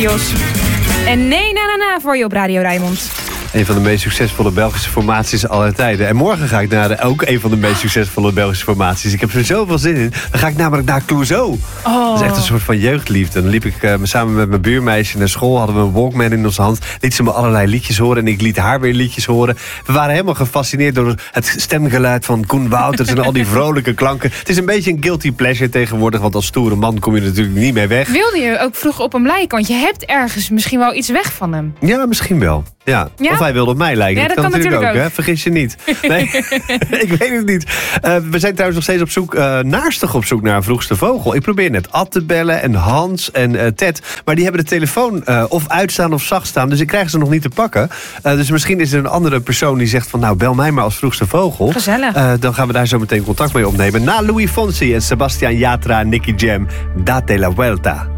Jos. En nee, na voor je op Radio Rijnmond. Een van de meest succesvolle Belgische formaties aller tijden. En morgen ga ik naar ook een van de meest succesvolle Belgische formaties. Ik heb er zoveel zin in. Dan ga ik namelijk naar Clouseau. Oh. Dat is echt een soort van jeugdliefde. Dan liep ik samen met mijn buurmeisje naar school. Hadden we een Walkman in onze hand. Liet ze me allerlei liedjes horen. En ik liet haar weer liedjes horen. We waren helemaal gefascineerd door het stemgeluid van Koen Wouters. En al die vrolijke klanken. Het is een beetje een guilty pleasure tegenwoordig. Want als stoere man kom je natuurlijk niet mee weg. Wilde je ook vroeger op hem lijken? Want je hebt ergens misschien wel iets weg van hem. Ja, misschien wel. Ja. Ja? Of hij wilde op mij lijken. Ja, dat kan natuurlijk ook. Hè? Vergis je niet. Nee, ik weet het niet. We zijn trouwens nog steeds op zoek, naastig op zoek naar een vroegste vogel. Ik probeer net Ad te bellen en Hans en Ted. Maar die hebben de telefoon of uitstaan of zacht staan. Dus ik krijg ze nog niet te pakken. Dus misschien is er een andere persoon die zegt van... nou, bel mij maar als vroegste vogel. Gezellig. Dan gaan we daar zo meteen contact mee opnemen. Na Louis Fonsi en Sebastian Yatra en Nicky Jam. Date la vuelta.